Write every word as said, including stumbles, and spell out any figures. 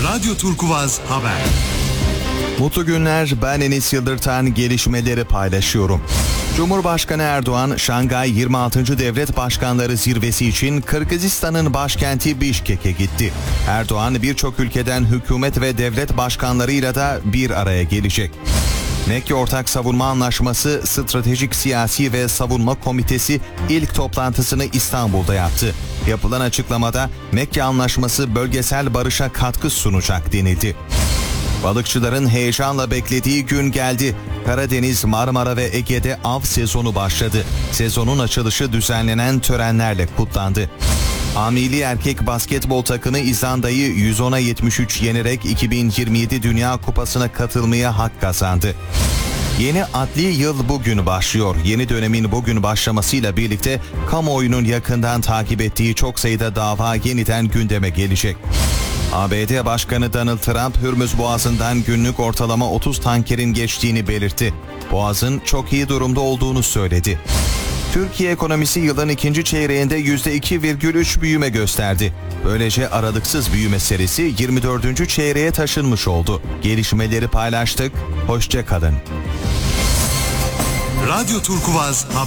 Radyo Turkuvaz Haber. Mutlu günler, ben Enis Yıldırtan, gelişmeleri paylaşıyorum. Cumhurbaşkanı Erdoğan, Şangay yirmi altıncı Devlet Başkanları Zirvesi için Kırgızistan'ın başkenti Bişkek'e gitti. Erdoğan birçok ülkeden hükümet ve devlet başkanlarıyla da bir araya gelecek. Mekke Ortak Savunma Anlaşması Stratejik Siyasi ve Savunma Komitesi ilk toplantısını İstanbul'da yaptı. Yapılan açıklamada Mekke Anlaşması bölgesel barışa katkı sunacak denildi. Balıkçıların heyecanla beklediği gün geldi. Karadeniz, Marmara ve Ege'de av sezonu başladı. Sezonun açılışı düzenlenen törenlerle kutlandı. A milli erkek basketbol takımı İzlanda'yı yüz ona yetmiş üç yenerek iki bin yirmi yedi Dünya Kupası'na katılmaya hak kazandı. Yeni adli yıl bugün başlıyor. Yeni dönemin bugün başlamasıyla birlikte kamuoyunun yakından takip ettiği çok sayıda dava yeniden gündeme gelecek. A B D Başkanı Donald Trump, Hürmüz Boğazı'ndan günlük ortalama otuz tankerin geçtiğini belirtti. Boğazın çok iyi durumda olduğunu söyledi. Türkiye ekonomisi yılın ikinci çeyreğinde yüzde iki virgül üç büyüme gösterdi. Böylece aralıksız büyüme serisi yirmi dördüncü çeyreğe taşınmış oldu. Gelişmeleri paylaştık. Hoşça kalın. Radyo Turkuvaz Haber.